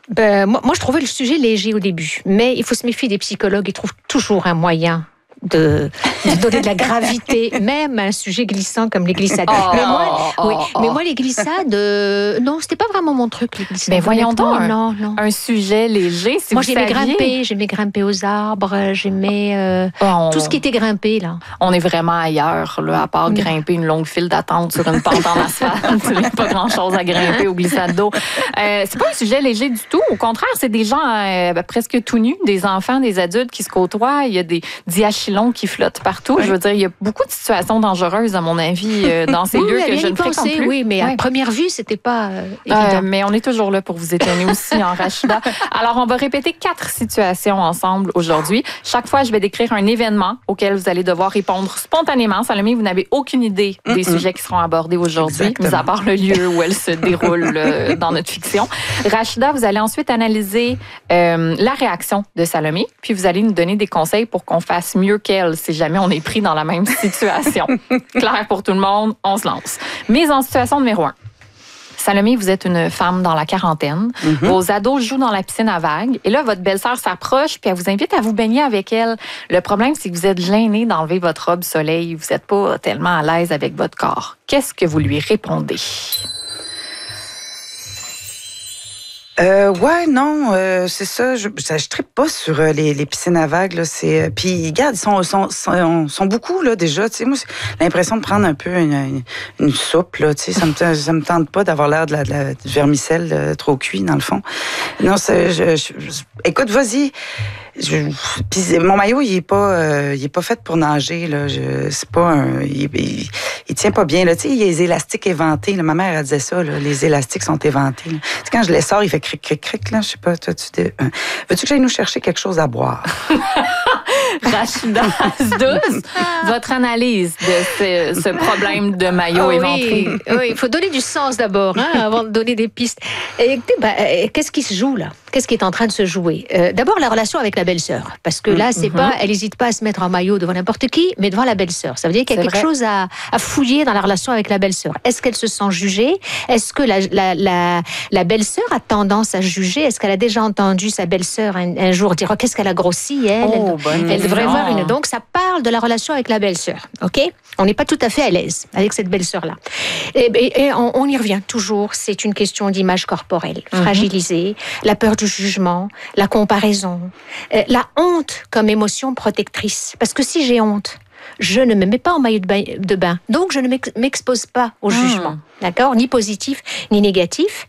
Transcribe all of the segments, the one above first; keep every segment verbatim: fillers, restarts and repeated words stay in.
Ben, moi, moi, je trouvais le sujet léger au début, mais il faut se méfier des psychologues. Ils trouvent toujours un moyen de, de donner de la gravité, même à un sujet glissant comme les glissades. Oh, mais, moi, oh, oui, oh. mais moi, les glissades, euh, non, c'était pas vraiment mon truc, les glissades. Mais voyons donc, un, non, non. un sujet léger, si moi, vous j'aimais saviez... grimper, j'aimais grimper aux arbres, j'aimais euh, oh, on, tout ce qui était grimpé, là. On est vraiment ailleurs, là, à part grimper une longue file d'attente sur une pente en asphalte. Il n'y a pas grand-chose à grimper aux glissades d'eau. Euh, c'est pas un sujet léger du tout. Au contraire, c'est des gens euh, presque tout nus, des enfants, des adultes qui se côtoient. Il y a des diachylons qui flottent partout. Oui. Je veux dire, il y a beaucoup de situations dangereuses, à mon avis, euh, dans ces oui, lieux oui, que je ne fréquente plus. Oui, mais oui. à première vue, c'était pas euh, évident. Euh, mais on est toujours là pour vous étonner aussi, en Rachida. Alors, on va répéter quatre situations ensemble aujourd'hui. Chaque fois, je vais décrire un événement auquel vous allez devoir répondre spontanément. Salomé, vous n'avez aucune idée des Mm-mm. sujets qui seront abordés aujourd'hui, mis à part le lieu où elle se déroule euh, dans notre fiction. Rachida, vous allez ensuite analyser euh, la réaction de Salomé, puis vous allez nous donner des conseils pour qu'on fasse mieux qu'elle si jamais on est pris dans la même situation. Clair pour tout le monde, on se lance. Mise en situation numéro un. Salomé, vous êtes une femme dans la quarantaine. Mm-hmm. Vos ados jouent dans la piscine à vagues. Et là, votre belle-sœur s'approche puis elle vous invite à vous baigner avec elle. Le problème, c'est que vous êtes gêné d'enlever votre robe soleil. Vous n'êtes pas tellement à l'aise avec votre corps. Qu'est-ce que vous lui répondez? Euh, ouais, non, euh, c'est ça. Je, je, je trippe pas sur euh, les, les piscines à vagues. Là, c'est, puis, regarde, ils sont, sont, sont, sont beaucoup là déjà. Tu sais, moi, j'ai l'impression de prendre un peu une, une, une soupe. Là, tu sais, ça me, ça me tente pas d'avoir l'air de la, de la du vermicelle euh, trop cuit dans le fond. Non, c'est, je, je, je, écoute, vas-y. Je, pis mon maillot, il est pas, euh, il est pas fait pour nager là. Je, c'est pas un, il, il, il tient pas bien là. Tu sais, il y a les élastiques éventés. Là. Ma mère elle disait ça. Là, les élastiques sont éventés. Tu sais, quand je les sors, il fait cric cric cric là. Je sais pas. Toi, tu dis, euh, veux-tu que j'aille nous chercher quelque chose à boire? Rachida Asdouz, votre analyse de ce, ce problème de maillot oh, éventré. Oui, oui, il faut donner du sens d'abord, hein, avant de donner des pistes. Et, bah, qu'est-ce qui se joue là? Qu'est-ce qui est en train de se jouer? euh, D'abord, la relation avec la belle-sœur. Parce que là, c'est mm-hmm. pas, elle n'hésite pas à se mettre en maillot devant n'importe qui, mais devant la belle-sœur. Ça veut dire qu'il y a c'est quelque vrai. chose à, à fouiller dans la relation avec la belle-sœur. Est-ce qu'elle se sent jugée? Est-ce que la, la, la, la belle-sœur a tendance à juger? Est-ce qu'elle a déjà entendu sa belle-sœur un, un jour dire oh, qu'est-ce qu'elle a grossi, elle? Oh, Elle, elle devrait voir une. Donc, ça parle de la relation avec la belle-sœur. OK? On n'est pas tout à fait à l'aise avec cette belle-sœur-là. Et, et, et on, on y revient toujours. C'est une question d'image corporelle, mm-hmm. fragilisée, la peur du jugement, la comparaison, euh, la honte comme émotion protectrice. Parce que si j'ai honte, je ne me mets pas en maillot de bain, de bain donc je ne m'expose pas au jugement, mmh. d'accord, ni positif ni négatif.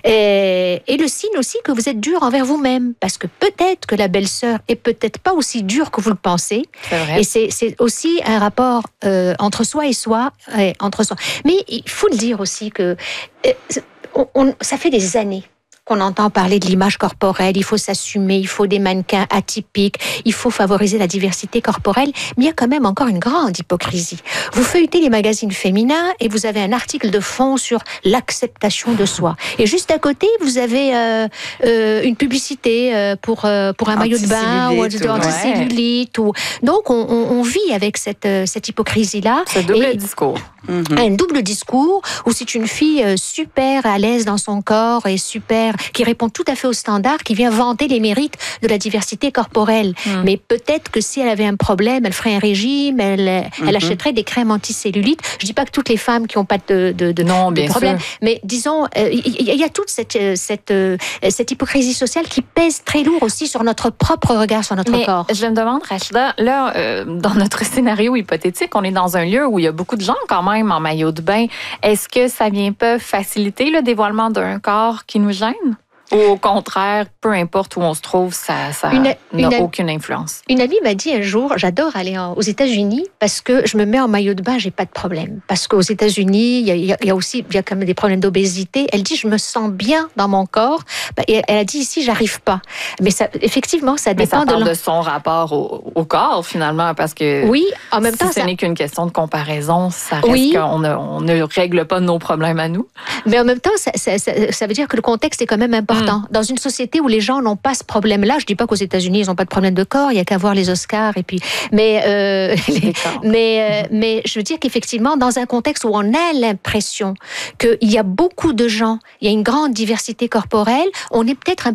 Et, et le signe aussi que vous êtes dur envers vous-même, parce que peut-être que la belle-sœur est peut-être pas aussi dure que vous le pensez. C'est vrai. Et c'est, c'est aussi un rapport euh, entre soi et soi, euh, entre soi. Mais il faut le dire aussi que euh, on, on, ça fait des années qu'on entend parler de l'image corporelle, il faut s'assumer, il faut des mannequins atypiques, il faut favoriser la diversité corporelle, mais il y a quand même encore une grande hypocrisie. Vous feuilletez les magazines féminins et vous avez un article de fond sur l'acceptation de soi. Et juste à côté, vous avez euh, euh, une publicité euh, pour, euh, pour un maillot de bain ou anticellulite. Ou... Donc, on, on, on vit avec cette, cette hypocrisie-là. Ce double et discours. Mm-hmm. Un double discours où c'est une fille super à l'aise dans son corps et super qui répond tout à fait aux standards, qui vient vanter les mérites de la diversité corporelle. Mm. Mais peut-être que si elle avait un problème, elle ferait un régime, elle, mm-hmm. elle achèterait des crèmes anticellulite. Je dis pas que toutes les femmes qui n'ont pas de, de, de, non, de problème, sûr. mais disons, il euh, y, y a toute cette, cette, euh, cette hypocrisie sociale qui pèse très lourd aussi sur notre propre regard sur notre mais corps. Je me demande, Rachida, là, euh, dans notre scénario hypothétique, on est dans un lieu où il y a beaucoup de gens quand même en maillot de bain. Est-ce que ça vient pas faciliter le dévoilement d'un corps qui nous gêne? Ou au contraire, peu importe où on se trouve, ça, ça une, n'a une, aucune influence. Une amie m'a dit un jour, j'adore aller en, aux États-Unis parce que je me mets en maillot de bain, j'ai pas de problème. Parce qu'aux États-Unis, il y, y, y a aussi il y a quand même des problèmes d'obésité. Elle dit, je me sens bien dans mon corps. Et elle a dit, ici, j'arrive pas. Mais ça, effectivement, ça dépend Mais ça parle de, de son rapport au, au corps, finalement, parce que oui, en même si temps, ce ça... n'est qu'une question de comparaison, ça reste oui. qu'on ne, on ne règle pas nos problèmes à nous. Mais en même temps, ça, ça, ça, ça veut dire que le contexte est quand même important. Mm. Dans une société où les gens n'ont pas ce problème-là, je dis pas qu'aux États-Unis ils n'ont pas de problème de corps, il y a qu'à voir les Oscars et puis, mais euh, les, mais euh, mais je veux dire qu'effectivement dans un contexte où on a l'impression qu'il y a beaucoup de gens, il y a une grande diversité corporelle, on est peut-être un